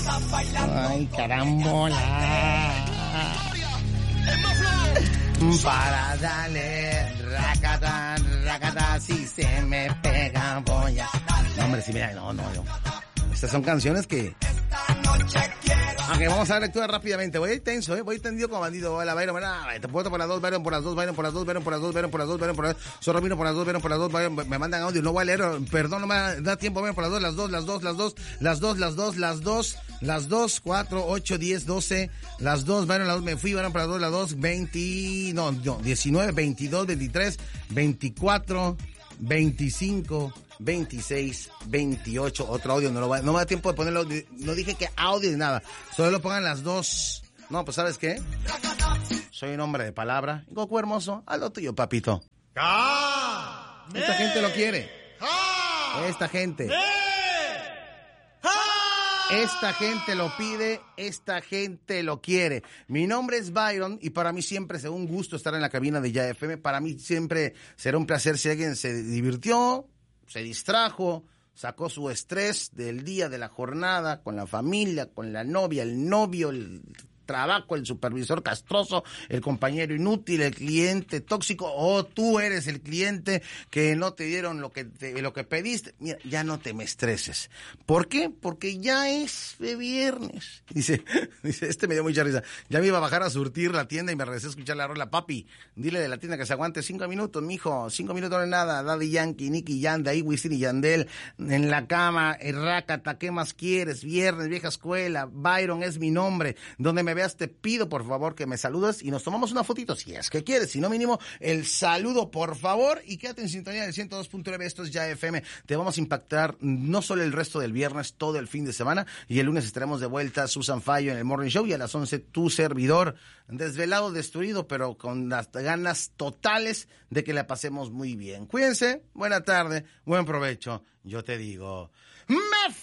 Ay, carambola. Para darle racata, si se me pega voy a... No, hombre, sí, mira, no. Estas son canciones que... Aunque vamos a dar lectura rápidamente. Voy a ir tenso, voy tendido como bandido. Hola, Byron, te puedo por las dos, Byron, por las dos, Byron, por las dos, Byron, por las dos, Byron, por las dos, Byron, por las dos. Solo vino por las dos, Byron, por las dos, Byron. Me mandan audio, no voy a leer, perdón, no me da tiempo, Byron, por las dos, 4, 8, 10, 12, las dos, Byron, las dos, me fui, Byron, por las dos, 19, 22, 23, 24, 25, 26, 28, otro audio, no me da tiempo de ponerlo, no dije que audio ni nada, solo lo pongan las dos. No, pues ¿sabes qué? Soy un hombre de palabra. Goku hermoso, a lo tuyo, papito. Esta gente lo quiere. Esta gente lo pide, esta gente lo quiere. Mi nombre es Byron y para mí siempre será un gusto estar en la cabina de Ya FM. Para mí siempre será un placer si alguien se divirtió, se distrajo, sacó su estrés del día, de la jornada, con la familia, con la novia, el novio, el trabajo, el supervisor castroso, el compañero inútil, el cliente tóxico, o tú eres el cliente que no te dieron lo que pediste. Mira, ya no te me estreses. ¿Por qué? Porque ya es de viernes. Dice, me dio mucha risa. Ya me iba a bajar a surtir la tienda y me regresé a escuchar la rola. Papi, dile de la tienda que se aguante 5 minutos, mijo. 5 minutos no es nada. Daddy Yankee, Nicky Yanda, Wisin y Yandel, en la cama, Rácata, ¿qué más quieres? Viernes, vieja escuela, Byron es mi nombre. Donde me veas te pido por favor que me saludes y nos tomamos una fotito si es que quieres, si no mínimo el saludo por favor, y quédate en sintonía del 102.9, esto es Ya FM. Te vamos a impactar no solo el resto del viernes, todo el fin de semana, y el lunes estaremos de vuelta Susan Fallo en el Morning Show, y a las 11 tu servidor, desvelado, destruido, pero con las ganas totales de que la pasemos muy bien. Cuídense, buena tarde, buen provecho. Yo te digo, ¡me